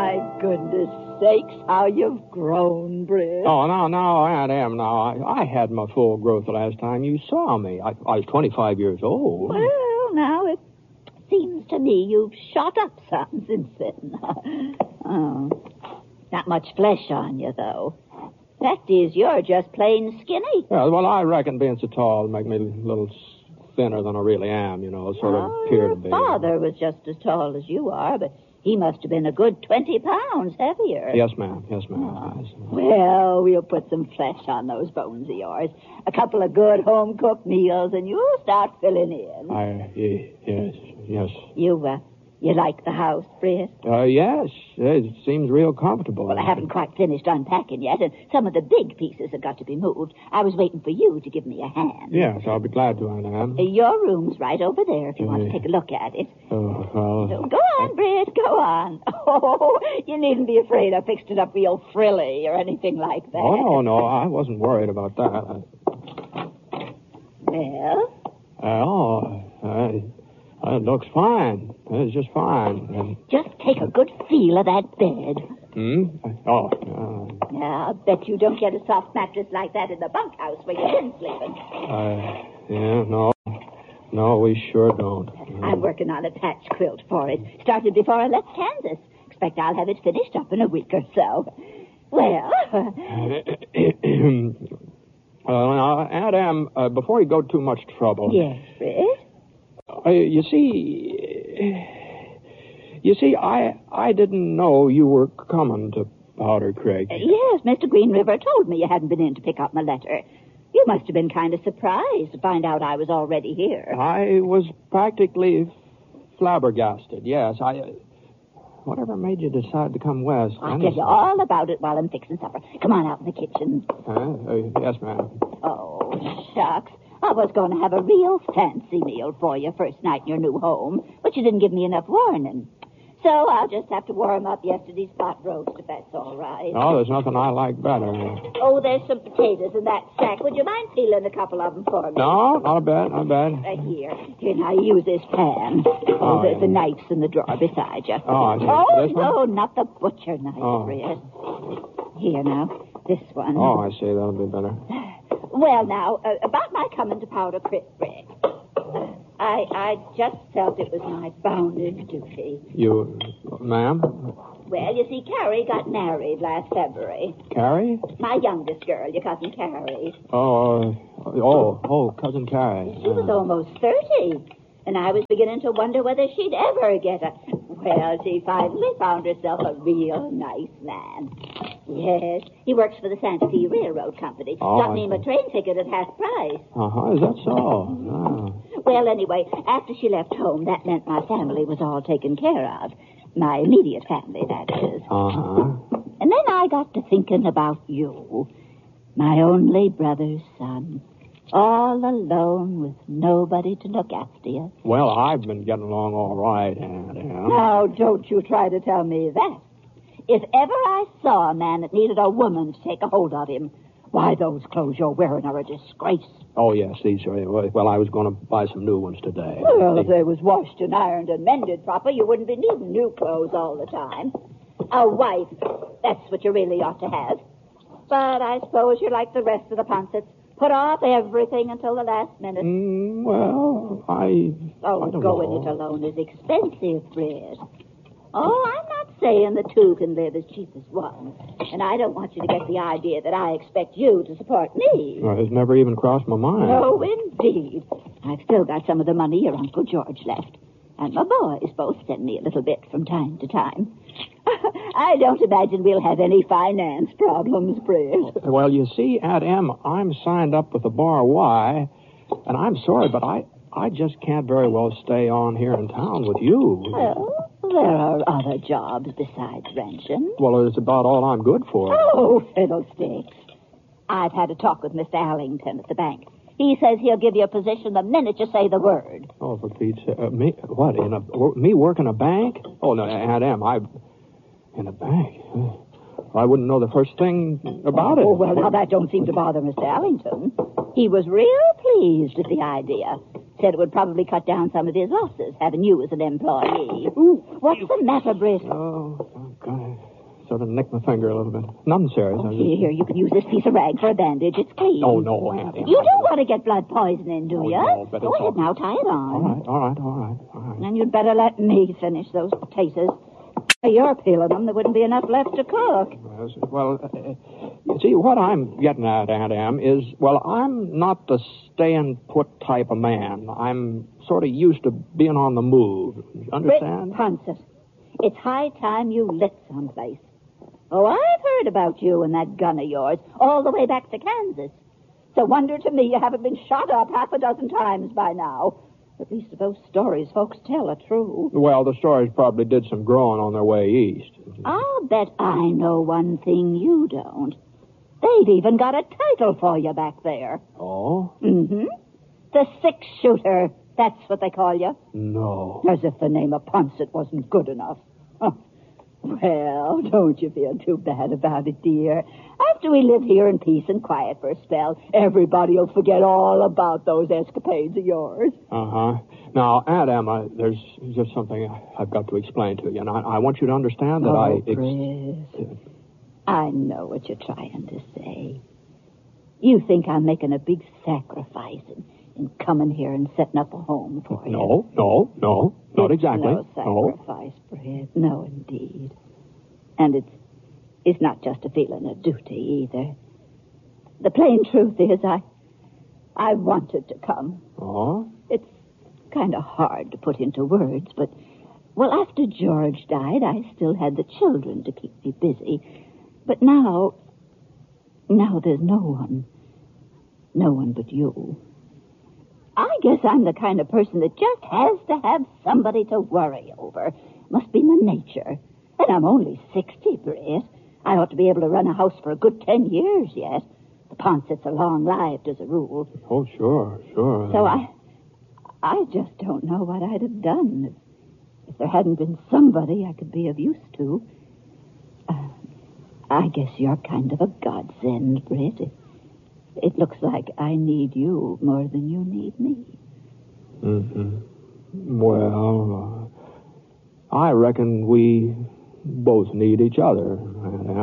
my goodness sakes, how you've grown, Britt. Oh, no, Aunt Em, no. I had my full growth the last time you saw me. I was 25 years old. Well, now it seems to me you've shot up some since then. Oh, not much flesh on you, though. Fact is, you're just plain skinny. Yeah, well, I reckon being so tall will make me a little thinner than I really am, sort of appear to be. Your father was just as tall as you are, but he must have been a good 20 pounds heavier. Yes, ma'am. Yes. Well, we'll put some flesh on those bones of yours. A couple of good home-cooked meals, and you'll start filling in. Yes. You like the house, Britt? Yes. It seems real comfortable. Well, I haven't quite finished unpacking yet, and some of the big pieces have got to be moved. I was waiting for you to give me a hand. Yes, I'll be glad to, Aunt Em. Your room's right over there if you want to take a look at it. Oh, well... So go on, Britt, go on. Oh, you needn't be afraid I fixed it up real frilly or anything like that. Oh, no, I wasn't worried about that. Well? It looks fine. It's just fine. Just take a good feel of that bed. Yeah, I'll bet you don't get a soft mattress like that in the bunkhouse where you've been sleeping. No, we sure don't. I'm working on a patch quilt for it. Started before I left Kansas. Expect I'll have it finished up in a week or so. Well... Aunt Em, before you go too much trouble... Yes, Britt? You see, I didn't know you were coming to Powder Creek. Yes, Mr. Green River told me you hadn't been in to pick up my letter. You must have been kind of surprised to find out I was already here. I was practically flabbergasted, yes. Whatever made you decide to come west? I'll tell you all about it while I'm fixing supper. Come on out in the kitchen. Yes, ma'am. Oh, shucks. I was going to have a real fancy meal for you first night in your new home, but you didn't give me enough warning. So I'll just have to warm up yesterday's pot roast, if that's all right. Oh, there's nothing I like better. Oh, there's some potatoes in that sack. Would you mind peeling a couple of them for me? No, not bad. Here, now, use this pan. The knife's in the drawer beside you. No, not the butcher knife, Britt. Here, now, this one. Oh, I see. That'll be better. Well, now, about my coming to Powder Creek, Britt. I just felt it was my bounden duty. You, ma'am? Well, you see, Carrie got married last February. Carrie? My youngest girl, your cousin Carrie. Cousin Carrie. She was almost 30, and I was beginning to wonder whether she'd ever get a... Well, she finally found herself a real nice man. Yes, he works for the Santa Fe Railroad Company. Got me a train ticket at half price. Is that so? Oh. Well, anyway, after she left home, that meant my family was all taken care of. My immediate family, that is. And then I got to thinking about you, my only brother's son. All alone with nobody to look after you. Well, I've been getting along all right, Aunt Em. Now, don't you try to tell me that. If ever I saw a man that needed a woman to take a hold of him, why, those clothes you're wearing are a disgrace. Oh, yes, these are. Well, I was going to buy some new ones today. Well, if they was washed and ironed and mended proper, you wouldn't be needing new clothes all the time. A wife, that's what you really ought to have. But I suppose you're like the rest of the Ponsets. Put off everything until the last minute. I don't going know. it alone is expensive, Britt. Oh, I'm not saying the two can live as cheap as one. And I don't want you to get the idea that I expect you to support me. Well, it's never even crossed my mind. No, indeed. I've still got some of the money your Uncle George left. And my boys both send me a little bit from time to time. I don't imagine we'll have any finance problems, Britt. Well, you see, Aunt Em, I'm signed up with the Bar Y, and I'm sorry, but I just can't very well stay on here in town with you. Well, there are other jobs besides ranching. Well, it's about all I'm good for. Oh, fiddlesticks. I've had a talk with Mr. Allington at the bank. He says he'll give you a position the minute you say the word. Oh, for Pete's sake. Me? What, me work in a bank? Oh, no, Aunt Em, in a bank? I wouldn't know the first thing about it. Oh, well, now that don't seem to bother Mr. Allington. He was real pleased at the idea. Said it would probably cut down some of his losses, having you as an employee. Ooh, what's the matter, Britt? Oh, God. Sort of nicked my finger a little bit. Nothing serious. Oh, here, you can use this piece of rag for a bandage. It's clean. Oh, no, Auntie. You don't want to get blood poisoning, do you? No, but Go ahead now, tie it on. All right. And you'd better let me finish those potatoes. If you're peeling them, there wouldn't be enough left to cook. Well, you see, what I'm getting at, Aunt Em, is, well, I'm not the stay-and-put type of man. I'm sort of used to being on the move. Understand? Ponset, it's high time you lit someplace. Oh, I've heard about you and that gun of yours all the way back to Kansas. It's a wonder to me you haven't been shot up half a dozen times by now. At least if those stories folks tell are true. Well, the stories probably did some growing on their way east. I'll bet I know one thing you don't. They've even got a title for you back there. Oh? Mm-hmm. The six-shooter. That's what they call you. No. As if the name of Ponset wasn't good enough. Huh. Well, don't you feel too bad about it, dear. After we live here in peace and quiet for a spell, everybody will forget all about those escapades of yours. Uh-huh. Now, Aunt Emma, there's just something I've got to explain to you, and I want you to understand that Chris, I know what you're trying to say. You think I'm making a big sacrifice in coming here and setting up a home for you. No, not exactly. No sacrifice, Britt. No, indeed. And it's not just a feeling of duty either. The plain truth is I wanted to come. Oh? It's kind of hard to put into words, but, well, after George died, I still had the children to keep me busy. But now there's no one but you. I guess I'm the kind of person that just has to have somebody to worry over. Must be my nature. And I'm only 60, Britt. I ought to be able to run a house for a good 10 years yet. The Ponsets are long-lived as a rule. Oh, sure. So I just don't know what I'd have done if there hadn't been somebody I could be of use to. I guess you're kind of a godsend, Britt. It looks like I need you more than you need me. Mm-hmm. Well, I reckon we both need each other.